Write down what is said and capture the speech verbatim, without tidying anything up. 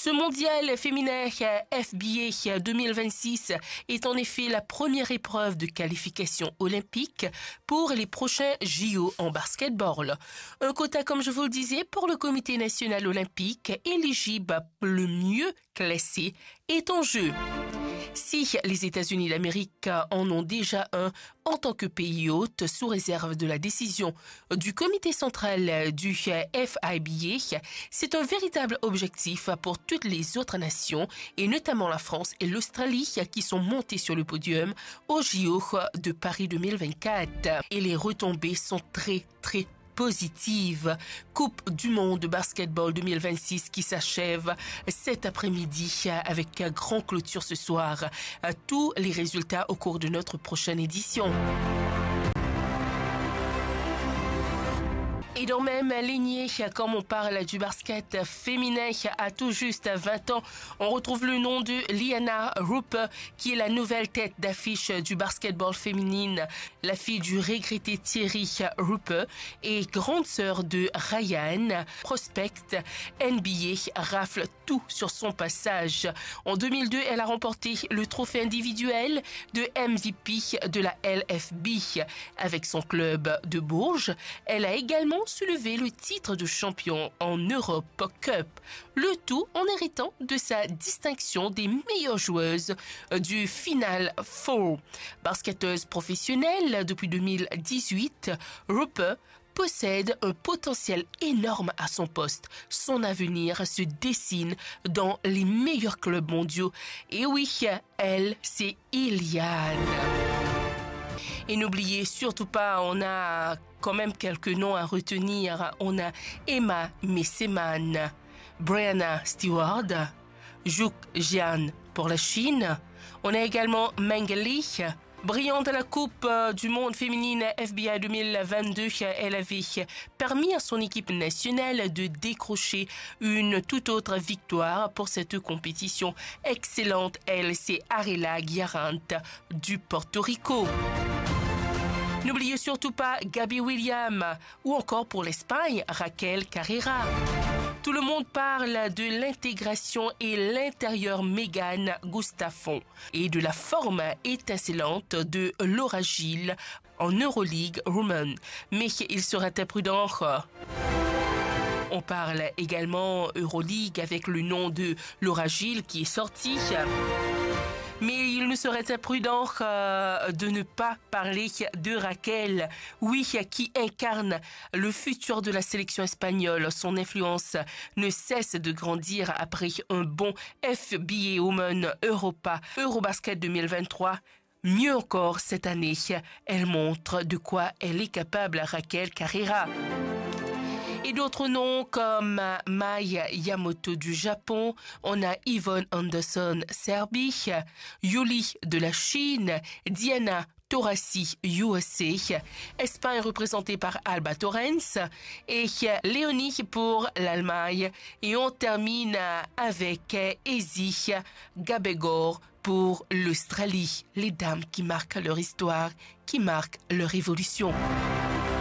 Ce mondial féminin F B A deux mille vingt-six est en effet la première épreuve de qualification olympique pour les prochains J O en basketball. Un quota, comme je vous le disais, pour le comité national olympique éligible le mieux classé est en jeu. Si les États-Unis d'Amérique en ont déjà un en tant que pays hôte, sous réserve de la décision du comité central du F I B A, c'est un véritable objectif pour toutes les autres nations, et notamment la France et l'Australie, qui sont montées sur le podium au J O de Paris deux mille vingt-quatre. Et les retombées sont très, très positive. Coupe du monde de basketball deux mille vingt-six qui s'achève cet après-midi avec grand clôture ce soir. Tous les résultats au cours de notre prochaine édition. Et dans même lignée, comme on parle du basket féminin à tout juste vingt ans, on retrouve le nom de Liana Ruppe, qui est la nouvelle tête d'affiche du basketball féminine. La fille du regretté Thierry Ruppe et grande sœur de Ryan, prospect N B A, rafle tout sur son passage. En deux mille deux, elle a remporté le trophée individuel de M V P de la L F B. Avec son club de Bourges, elle a également soulevé le titre de champion en Europe Cup, le tout en héritant de sa distinction des meilleures joueuses du Final Four. Basketteuse professionnelle depuis deux mille dix-huit, Ruppe possède un potentiel énorme à son poste. Son avenir se dessine dans les meilleurs clubs mondiaux. Et oui, elle, c'est Iliane. Et n'oubliez surtout pas, on a quand même quelques noms à retenir. On a Emma Messeman, Brianna Stewart, Zhou Jian pour la Chine. On a également Meng Li, brillante à la Coupe du monde féminine F B A deux mille vingt-deux. Elle avait permis à son équipe nationale de décrocher une toute autre victoire pour cette compétition excellente. Elle, c'est Arela Guiarant du Porto Rico. N'oubliez surtout pas Gabby Williams ou encore pour l'Espagne, Raquel Carrera. Tout le monde parle de l'intégration et l'intérieur Megan Gustafson et de la forme étincelante de Laura Gilles en Euroleague Women. Mais il serait imprudent. On parle également Euroleague avec le nom de Laura Gilles qui est sorti. Mais il ne serait imprudent euh, de ne pas parler de Raquel, oui, qui incarne le futur de la sélection espagnole. Son influence ne cesse de grandir après un bon F B A Women Europa Eurobasket deux mille vingt-trois. Mieux encore, cette année, elle montre de quoi elle est capable, Raquel Carrera. Et d'autres noms comme Mai Yamoto du Japon, on a Yvonne Anderson Serbie, Yuli de la Chine, Diana Taurasi U S A, Espagne représentée par Alba Torrens et Léonie pour l'Allemagne. Et on termine avec Ezi Gabegor pour l'Australie. Les dames qui marquent leur histoire, qui marquent leur évolution.